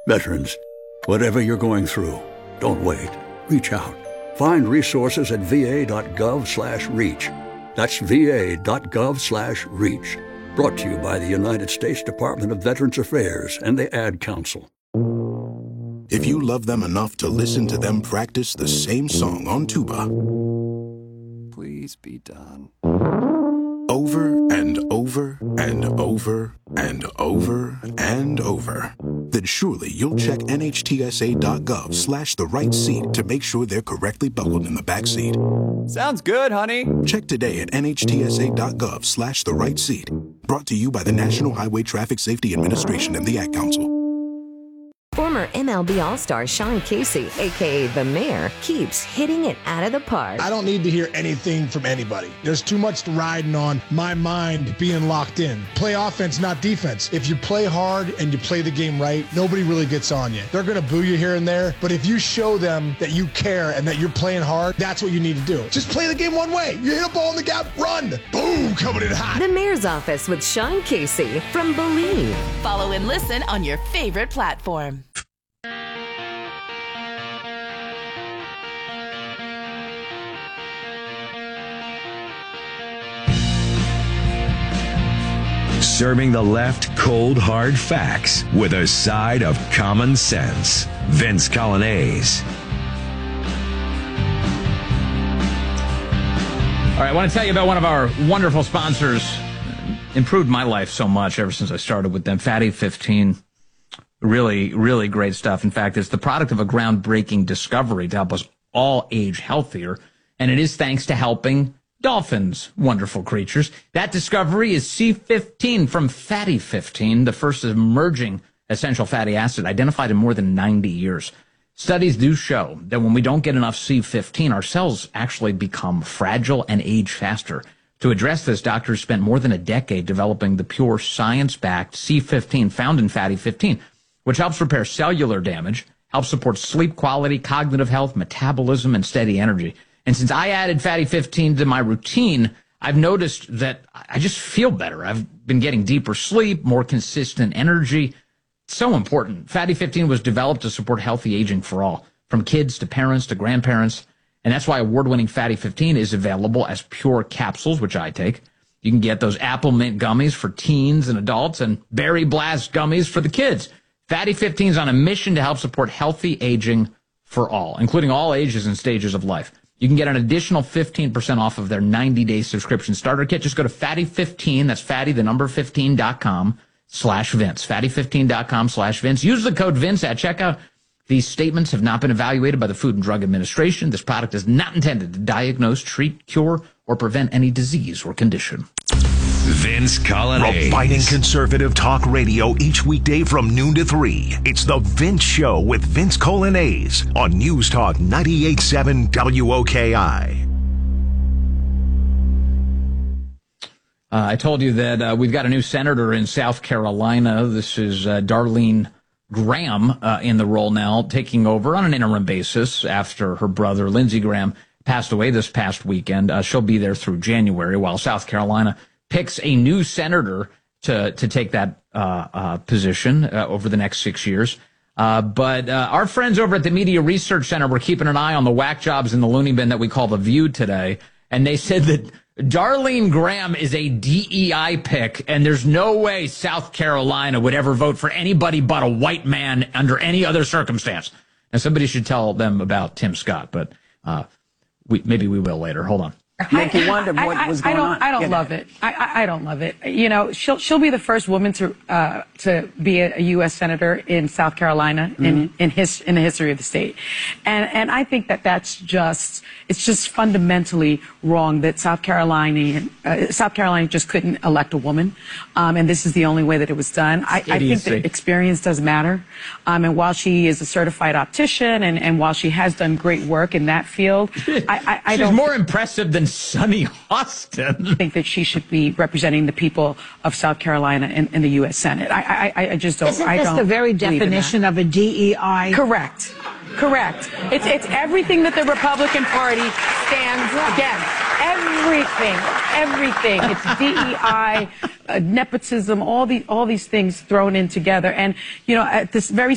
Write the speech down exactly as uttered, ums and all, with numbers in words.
Veterans, whatever you're going through, don't wait. Reach out. Find resources at va.gov slash reach. That's va.gov slash reach. Brought to you by the United States Department of Veterans Affairs and the Ad Council. If you love them enough to listen to them practice the same song on tuba, please be done. Over and over and over and over and over, then surely you'll check nhtsa.gov slash the right seat to make sure they're correctly buckled in the back seat. Sounds good, honey. Check today at nhtsa.gov slash the right seat. Brought to you by the National Highway Traffic Safety Administration and the Ad Council. Former M L B All-Star Sean Casey, a k a. The Mayor, keeps hitting it out of the park. I don't need to hear anything from anybody. There's too much riding on my mind being locked in. Play offense, not defense. If you play hard and you play the game right, nobody really gets on you. They're going to boo you here and there, but if you show them that you care and that you're playing hard, that's what you need to do. Just play the game one way. You hit a ball in the gap, run. Boom, coming in hot. The Mayor's Office with Sean Casey from Believe. Follow and listen on your favorite platform. Serving the left cold, hard facts with a side of common sense. Vince Coglianese. All right, I want to tell you about one of our wonderful sponsors. Improved my life so much ever since I started with them. Fatty fifteen. Really, really great stuff. In fact, it's the product of a groundbreaking discovery to help us all age healthier. And it is thanks to helping dolphins, wonderful creatures. That discovery is C fifteen from Fatty fifteen, the first emerging essential fatty acid identified in more than ninety years. Studies do show that when we don't get enough C fifteen, our cells actually become fragile and age faster. To address this, doctors spent more than a decade developing the pure science-backed C fifteen found in Fatty fifteen, which helps repair cellular damage, helps support sleep quality, cognitive health, metabolism, and steady energy. And since I added Fatty fifteen to my routine, I've noticed that I just feel better. I've been getting deeper sleep, more consistent energy. It's so important. Fatty fifteen was developed to support healthy aging for all, from kids to parents to grandparents. And that's why award-winning Fatty fifteen is available as pure capsules, which I take. You can get those apple mint gummies for teens and adults and berry blast gummies for the kids. Fatty fifteen is on a mission to help support healthy aging for all, including all ages and stages of life. You can get an additional fifteen percent off of their ninety-day subscription starter kit. Just go to Fatty fifteen, that's Fatty, the number fifteen dot com slash Vince. Fatty fifteen dot com slash Vince. Use the code Vince at checkout. These statements have not been evaluated by the Food and Drug Administration. This product is not intended to diagnose, treat, cure, or prevent any disease or condition. Vince Coglianese. Refining conservative talk radio each weekday from noon to three. It's the Vince Show with Vince Coglianese on News Talk ninety-eight point seven W O K I. Uh, I told you that uh, we've got a new senator in South Carolina. This is uh, Darlene Graham uh, in the role now, taking over on an interim basis after her brother, Lindsey Graham, passed away this past weekend. Uh, she'll be there through January, while South Carolina picks a new senator to to take that uh, uh, position uh, over the next six years. Uh, but uh, our friends over at the Media Research Center were keeping an eye on the whack jobs in the loony bin that we call The View today, and they said that Darlene Graham is a D E I pick, and there's no way South Carolina would ever vote for anybody but a white man under any other circumstance. And somebody should tell them about Tim Scott, but uh, we, maybe we will later. Hold on. Make you wonder what I, I, was going I don't, on. I don't love it. I, I, I don't love it. You know, she'll she'll be the first woman to uh, to be a, a U S senator in South Carolina mm-hmm. in in his in the history of the state, and and I think that that's just it's just fundamentally wrong that South Carolina uh, South Carolina just couldn't elect a woman, um, and this is the only way that it was done. I, I think that experience does matter, um, and while she is a certified optician and and while she has done great work in that field, I, I, I She's don't. more impressive than Sonny Austin. I think that she should be representing the people of South Carolina in, in the U S Senate. I, I, I just don't. Isn't I this don't the very believe in definition that. of a D E I? Correct. Correct. It's it's everything that the Republican Party stands against. Everything. Everything. It's D E I, uh, nepotism, all these all these things thrown in together. And you know, at this very